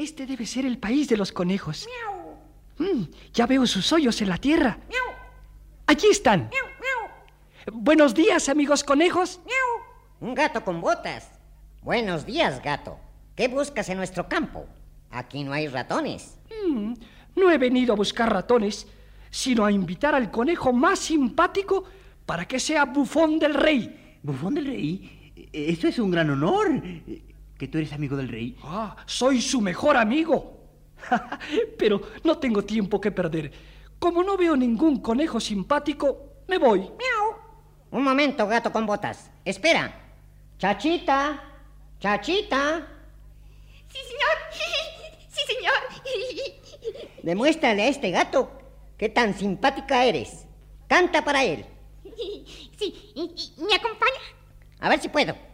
Este debe ser el país de los conejos. Ya veo sus hoyos en la tierra. Allí están. Buenos días, amigos conejos. Un gato con botas. Buenos días, gato. ¿Qué buscas en nuestro campo? Aquí no hay ratones. No he venido a buscar ratones, sino a invitar al conejo más simpático para que sea bufón del rey. ¿Bufón del rey? Eso es un gran honor. ¿Que tú eres amigo del rey? Soy su mejor amigo. Pero no tengo tiempo que perder. Como no veo ningún conejo simpático, me voy. Un momento, gato con botas. Espera. Chachita. Chachita. Sí, señor. Sí, señor. Demuéstrale a este gato qué tan simpática eres. Canta para él. Sí, ¿y me acompaña? A ver si puedo.